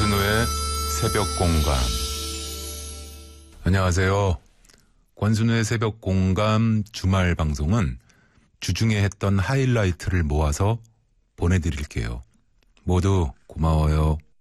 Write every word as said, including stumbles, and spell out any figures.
권순우의 새벽공감. 안녕하세요. 권순우의 새벽공감 주말 방송은 주중에 했던 하이라이트를 모아서 보내드릴게요. 모두 고마워요.